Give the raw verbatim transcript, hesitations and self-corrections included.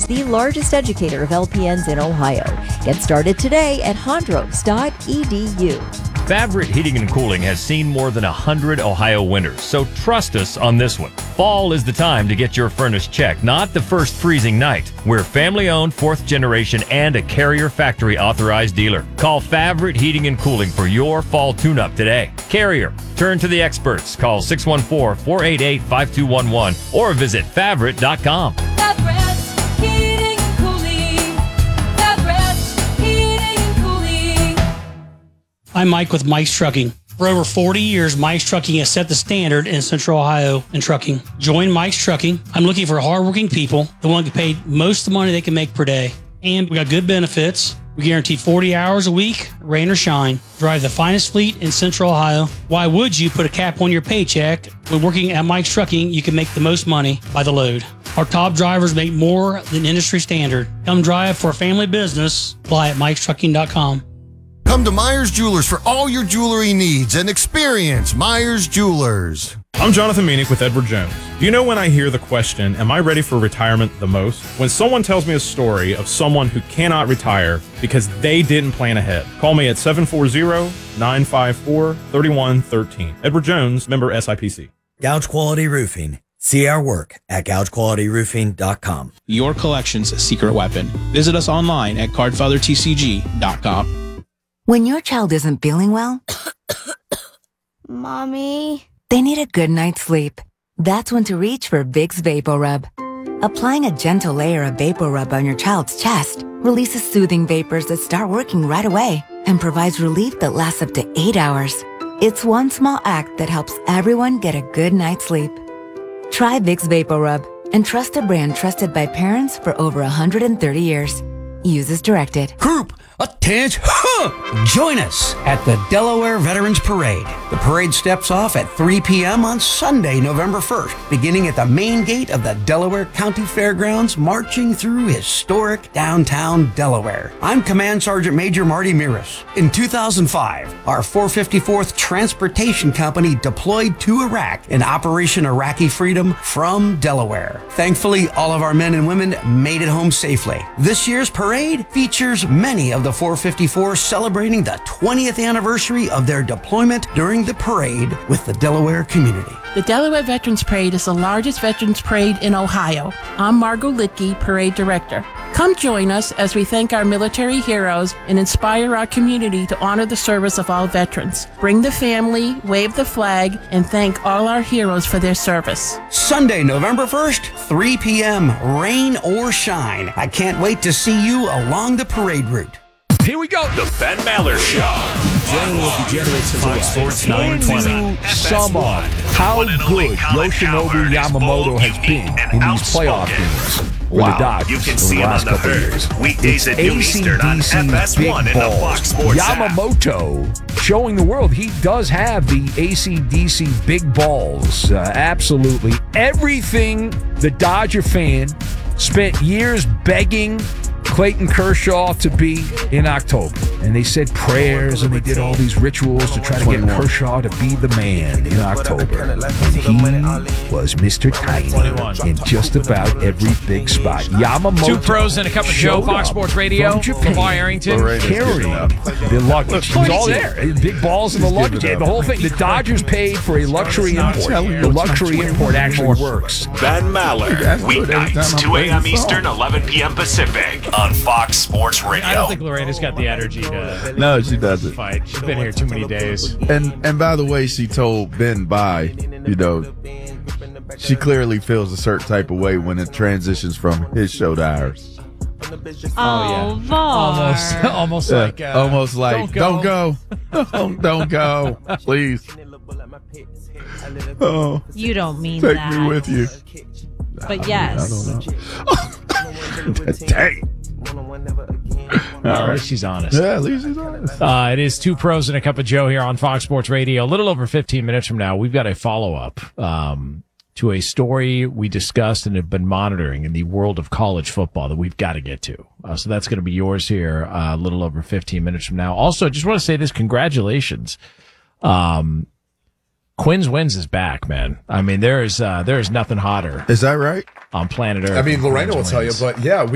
the largest educator of L P Ns in Ohio. Get started today at hondros dot e d u. Favorite Heating and Cooling has seen more than one hundred Ohio winters, so trust us on this one. Fall is the time to get your furnace checked, not the first freezing night. We're family-owned, fourth generation, and a Carrier factory-authorized dealer. Call Favorite Heating and Cooling for your fall tune-up today. Carrier, turn to the experts. Call six one four, four eight eight, five two one one or visit favorite dot com. I'm Mike with Mike's Trucking. For over forty years, Mike's Trucking has set the standard in Central Ohio in trucking. Join Mike's Trucking. I'm looking for hardworking people that want to get paid most of the money they can make per day. And we got good benefits. We guarantee forty hours a week, rain or shine. Drive the finest fleet in Central Ohio. Why would you put a cap on your paycheck? When working at Mike's Trucking, you can make the most money by the load. Our top drivers make more than industry standard. Come drive for a family business. Apply at mikes trucking dot com. Come to Myers Jewelers for all your jewelry needs and experience Myers Jewelers. I'm Jonathan Meanick with Edward Jones. Do you know when I hear the question, am I ready for retirement the most? When someone tells me a story of someone who cannot retire because they didn't plan ahead. Call me at seven four zero, nine five four, three one one three. Edward Jones, member S I P C. Gouge Quality Roofing. See our work at gouge quality roofing dot com. Your collection's secret weapon. Visit us online at card father t c g dot com. When your child isn't feeling well, Mommy, they need a good night's sleep. That's when to reach for Vicks VapoRub. Applying a gentle layer of VapoRub on your child's chest releases soothing vapors that start working right away and provides relief that lasts up to eight hours. It's one small act that helps everyone get a good night's sleep. Try Vicks VapoRub and trust a brand trusted by parents for over one hundred thirty years. Use as directed. Group, attention! Join us at the Delaware Veterans Parade. The parade steps off at three p.m. on Sunday, November first, beginning at the main gate of the Delaware County Fairgrounds, marching through historic downtown Delaware. I'm Command Sergeant Major Marty Miras. In two thousand five, our four fifty-fourth Transportation Company deployed to Iraq in Operation Iraqi Freedom from Delaware. Thankfully, all of our men and women made it home safely. This year's parade features many of the four fifty-four celebrating the twentieth anniversary of their deployment during the parade with the Delaware community. The Delaware Veterans Parade is the largest veterans parade in Ohio. I'm Margot Litke, Parade Director. Come join us as we thank our military heroes and inspire our community to honor the service of all veterans. Bring the family, wave the flag, and thank all our heroes for their service. Sunday, November first, three p.m., rain or shine. I can't wait to see you along the parade route. Here we go. The Ben Maller Show. Fox Sports nine twenty. Sum up how good Yoshinobu Yamamoto has been in these playoff games. Wow, you can see him on the herd. Weekdays at noon Eastern on F S one and the Fox Sports app. Yamamoto showing the world he does have the A C D C big balls. Uh, absolutely. Everything the Dodger fan spent years begging Clayton Kershaw to be in October. And they said prayers and they did all these rituals to try to get Kershaw to be the man in October. And he was Mister Tiny in just about every big spot. Yamamoto. Two pros and a cup of Joe, Fox Sports Radio, LeVar Arrington. Carrying the luggage. He was all there. Big balls in the luggage. The whole thing. The Dodgers paid for a luxury import. The luxury import actually works. Ben Maller. Weeknights, two a.m. Eastern, eleven p.m. Pacific. On Fox Sports Radio. I don't think Lorena's got the energy to no, she doesn't fight. She's been here too many days. And and by the way, she told Ben bye. You know, she clearly feels a certain type of way when it transitions from his show to ours. Oh, yeah. Almost, almost yeah, like, uh, almost like, don't go, don't go, don't, don't go, please. Oh, you don't mean take that. Take me with you. But I yes. Mean, I don't know. Dang. Well, at least she's honest. Yeah, at least she's honest. Uh, it is two pros and a cup of Joe here on Fox Sports Radio. A little over fifteen minutes from now, we've got a follow-up um, to a story we discussed and have been monitoring in the world of college football that we've got to get to. Uh, so that's going to be yours here uh, a little over fifteen minutes from now. Also, just want to say this. Congratulations. Um, Quinn's Wins is back, man. I mean, there is uh, there is nothing hotter. Is that right? On planet Earth. I mean, Lorena will tell you, but yeah, we